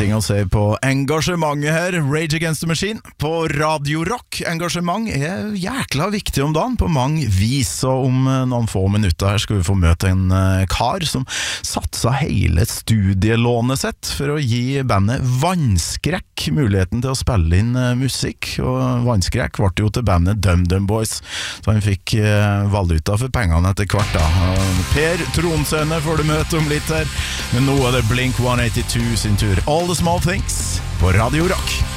Ingenting å se på engasjementet her. Rage Against the Machine på Radio Rock. Engasjement er jækla viktig om dagen på mange vis, og om noen få minutter her skal vi få møte en kar som satsa hele studielånet sitt for å gi bandet Vannskrekk muligheten til å spille inn musikk, og Vannskrekk ble jo til bandet DumDum Boys, så han fikk valuta for pengene etter hvert da. Per Tronsøyne får du møte om litt her, men nå er det Blink 182 sin tur. All the Small Things på Radio Rock.